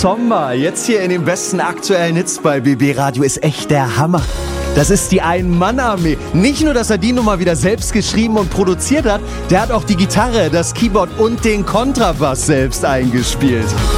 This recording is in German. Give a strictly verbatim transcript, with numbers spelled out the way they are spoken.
Sommer, jetzt hier in den besten aktuellen Hits bei B B Radio, ist echt der Hammer. Das ist die Ein-Mann-Armee. Nicht nur, dass er die Nummer wieder selbst geschrieben und produziert hat, der hat auch die Gitarre, das Keyboard und den Kontrabass selbst eingespielt.